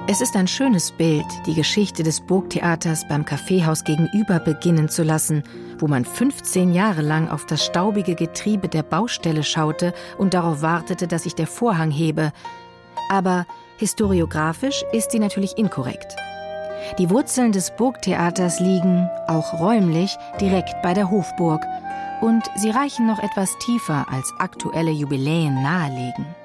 Es ist ein schönes Bild, die Geschichte des Burgtheaters beim Kaffeehaus gegenüber beginnen zu lassen, wo man 15 Jahre lang auf das staubige Getriebe der Baustelle schaute und darauf wartete, dass sich der Vorhang hebe. Aber historiografisch ist sie natürlich inkorrekt. Die Wurzeln des Burgtheaters liegen, auch räumlich, direkt bei der Hofburg. Und sie reichen noch etwas tiefer, als aktuelle Jubiläen nahelegen.